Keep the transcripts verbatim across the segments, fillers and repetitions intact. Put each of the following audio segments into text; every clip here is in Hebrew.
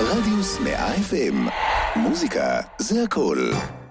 רדיוס מאה אף אם. מוזיקה זה הכל.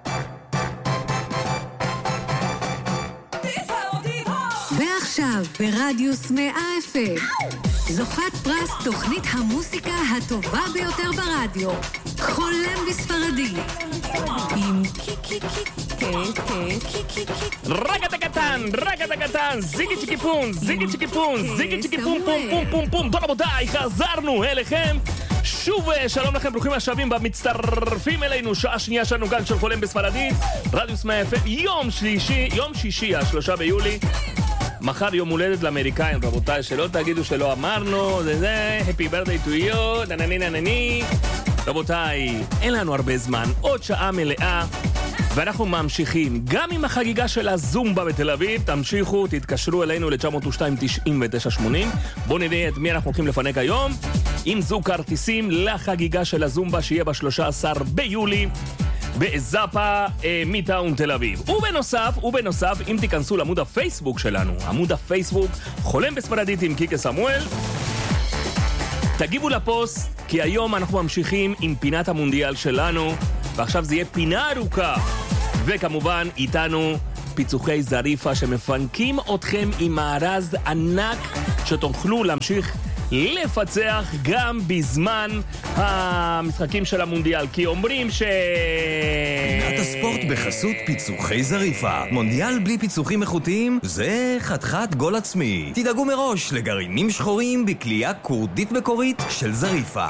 ועכשיו ברדיוס מאה אף אם. זוכת פרס תוכנית המוסיקה הטובה ביותר ברדיו. חולם בספרדית. עם קיקי קיקי רגע קטן, רגע קטן, זיגי צ'יקי פום, זיגי צ'יקי פום, זיגי צ'יקי פום פום פום פום פום. טוב רבותיי, חזרנו אליכם. שוב שלום לכם, ברוכים השבים במצטרפים אלינו. שעה שנייה שלנו גל של חולם בספרדית. רדיוס מאה אף אם, יום שלישי, יום שישי, השלושה ביולי. מחר יום הולדת לאמריקאים, רבותיי, שלא תגידו שלא אמרנו, זה זה, happy birthday to you, ננני ננני. רבותיי, אין לנו הרבה זמן, עוד שעה מלאה, ואנחנו ממשיכים גם עם החגיגה של הזומבה בתל אביב. תמשיכו, תתקשרו אלינו ל-תשע אפס שתיים תשעים ותשע שמונים. בואו נראה את מי אנחנו הולכים לפנק היום. עם זוג כרטיסים לחגיגה של הזומבה שיהיה ב-שלושה עשר ביולי. בזאפה אה, מיטאון תל אביב. ובנוסף, ובנוסף, אם תיכנסו לעמוד הפייסבוק שלנו, עמוד הפייסבוק חולם בספרדית עם קיקה סמואל, תגיבו לפוסט, כי היום אנחנו ממשיכים עם פינת המונדיאל שלנו, ועכשיו זה יהיה פינה ארוכה. וכמובן איתנו פיצוחי זריפה שמפנקים אתכם עם מארז ענק שתוכלו להמשיך לפצח גם בזמן המשחקים של המונדיאל, כי אומרים ש... פינת הספורט בחסות פיצוחי זריפה. מונדיאל בלי פיצוחים איכותיים זה חתיכת גול עצמי. תדאגו מראש לגרעינים שחורים בקלייה קורדית מקורית של זריפה.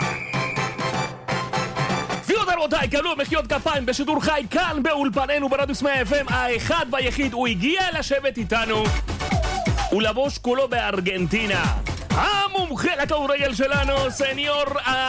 רבותיי, קבלו מחיאות כפיים בשידור חי כאן באולפננו ברדיוס מאה אף אם. האחד והיחיד, הוא הגיע לשבת איתנו ולבוש כולו בארגנטינה. המומחה לכדורגל שלנו, סניור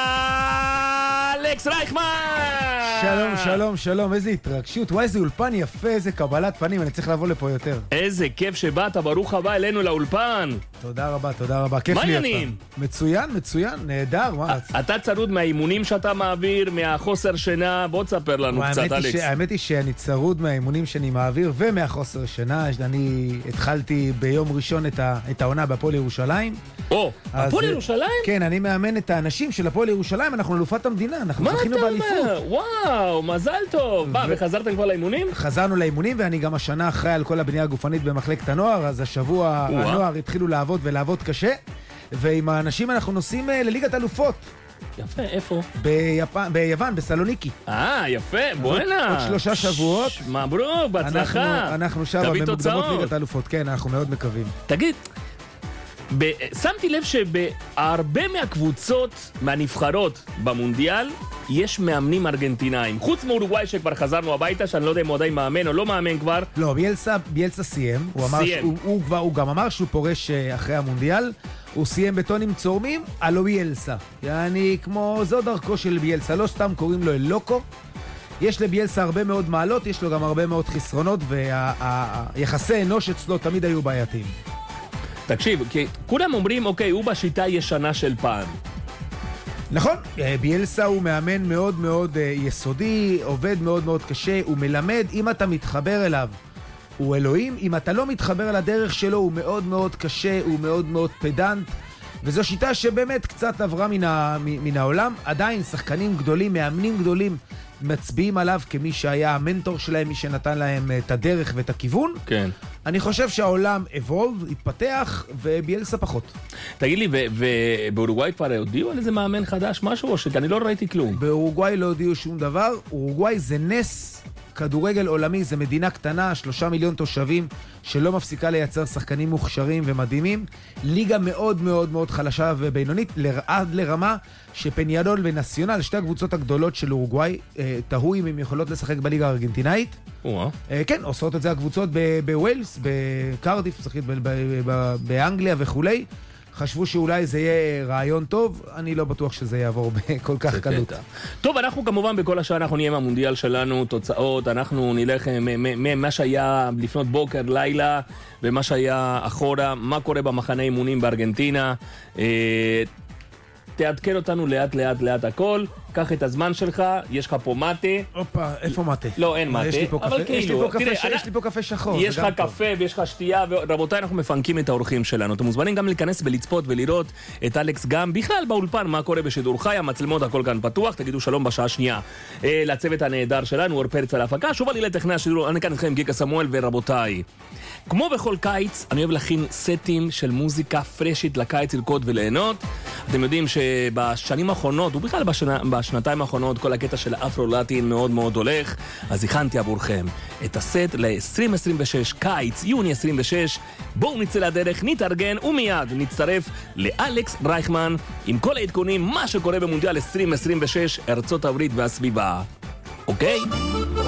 אלכס רייכמן. שלום, שלום, שלום, איזה התרגשות. וואי, איזה אולפן יפה, איזה קבלת פנים, אני צריך לבוא לפה יותר. איזה כיף שבאת, ברוך הבא אלינו לאולפן. תודה רבה, תודה רבה, כיף מה לי העניינים? מצוין, מצוין, נהדר. מה? אתה צרוד מהאימונים שאתה מעביר, מהחוסר שינה, בוא תספר לנו קצת, אלכס. האמת היא שאני צרוד מהאימונים שאני מעביר ומהחוסר שינה. אני התחלתי ביום ראשון את העונה בהפועל ירושלים. או, הפועל ירושלים? כן, אני מאמן את האנשים של הפועל ירושלים, אנחנו אלופת המדינה, אנחנו זכינו באליפות. מה אתה אומר? וואו, מזל טוב. מה, וחזרתם כבר לאימונים? חזרנו לאימונים, ואני גם השנה אחראי על כל הבנייה הגופנית במחלקת הנוער, אז השבוע הנוער התחילו לעבוד ולעבוד קשה, ועם האנשים אנחנו נוסעים לליגת אלופות. יפה, איפה? ביפן, ביוון, בסלוניקי. אה, יפה, בואנה. עוד שלושה שבועות. מברוק, בהצלחה. אנחנו שם במוקדמות ליגת אלופות, כן, אנחנו מאוד מקווים. תגיד, שמתי לב שבהרבה מהקבוצות, מהנבחרות במונדיאל, יש מאמנים ארגנטינאים. חוץ מאורוגוואי שכבר חזרנו הביתה, שאני לא יודע אם הוא עדיין מאמן או לא מאמן כבר. לא, ביאלסה, ביאלסה סיים. הוא אמר סיים. שהוא, הוא, הוא, הוא גם אמר שהוא פורש אחרי המונדיאל. הוא סיים בטונים צורמים, הלו ביאלסה. יעני, כמו זו דרכו של ביאלסה. לא סתם קוראים לו אלוקו. יש לביאלסה הרבה מאוד מעלות, יש לו גם הרבה מאוד חסרונות, והיחסי אנוש אצלו תמיד היו בעייתיים. תקשיב, כי כולם אומרים, אוקיי, הוא בשיטה ישנה של פעם. נכון, ביאלסה הוא מאמן מאוד מאוד יסודי, עובד מאוד מאוד קשה, הוא מלמד, אם אתה מתחבר אליו, הוא אלוהים, אם אתה לא מתחבר אל הדרך שלו, הוא מאוד מאוד קשה, הוא מאוד מאוד פדנט, וזו שיטה שבאמת קצת עברה מן, ה, מן העולם. עדיין שחקנים גדולים, מאמנים גדולים, מצביעים עליו כמי שהיה המנטור שלהם, מי שנתן להם את הדרך ואת הכיוון. כן. אני חושב שהעולם אבולב, התפתח, וביאלסה פחות. תגיד לי, ובאורוגוואי כבר הודיעו על איזה מאמן חדש, משהו, או שאני לא ראיתי כלום? באורוגוואי לא הודיעו שום דבר. אורוגוואי זה נס כדורגל עולמי, זה מדינה קטנה, שלושה מיליון תושבים, שלא מפסיקה לייצר שחקנים מוכשרים ומדהימים. ליגה מאוד מאוד מאוד חלשה ובינונית, עד לרמה שפניאדול ונציונל, שתי הקבוצות הגדולות של אורוגוואי, תהו אם הם יכולות לשחק בליגה הארגנטינאית. כן, עושות את זה הקבוצות בווילס, בקרדיף, שחקית באנגליה וכולי. חשבו שאולי זה יהיה רעיון טוב, אני לא בטוח שזה יעבור בכל כך קלות. טוב, אנחנו כמובן בכל השעה אנחנו נהיה מהמונדיאל שלנו, תוצאות, אנחנו נלך ממה שהיה לפנות בוקר, לילה, ומה שהיה אחורה, מה קורה במחנה אימונים בארגנטינה. תעדכן אותנו לאט לאט לאט הכל, קח את הזמן שלך, יש לך פה מטה. הופה, איפה מטה? לא, אין מטה, יש לי פה אבל קפה, יש לי כאילו, פה קפה, תראה, ש- אני- יש לי פה קפה שחור. יש זה לך גם טוב. קפה ויש לך שתייה, ורבותיי, אנחנו מפנקים את האורחים שלנו. אתם מוזמנים גם להיכנס ולצפות ולראות את אלכס גם בכלל באולפן, מה קורה בשידור חי, המצלמות, הכל כאן פתוח, תגידו שלום בשעה שנייה. אה, לצוות הנהדר שלנו, אור פרץ על ההפקה, שוב אני לטכנאי השידור, אני כאן איתכם גיקה סמואל, ורבותיי, כמו בכל קיץ, אני אוהב להכין סטים של מוזיקה פרשית לקיץ לרקוד וליהנות. אתם יודעים שבשנים האחרונות, ובכלל בשנה, בשנתיים האחרונות, כל הקטע של האפרו-לטין מאוד מאוד הולך, אז הכנתי עבורכם את הסט ל-עשרים עשרים ושש, קיץ, יוני עשרים ושש. בואו נצא לדרך, נתארגן ומיד נצטרף לאלכס רייכמן עם כל העדכונים, מה שקורה במונדיאל עשרים עשרים ושש, ארצות הברית והסביבה. אוקיי?